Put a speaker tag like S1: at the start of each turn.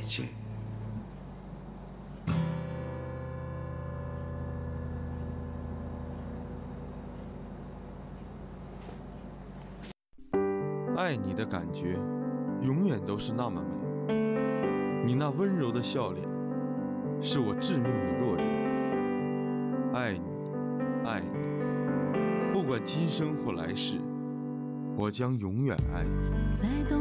S1: 去。
S2: 爱你的感觉永远都是那么美，你那温柔的笑脸是我致命的弱点。爱你，爱你，不管今生或来世，我将永远爱你。
S3: 在冬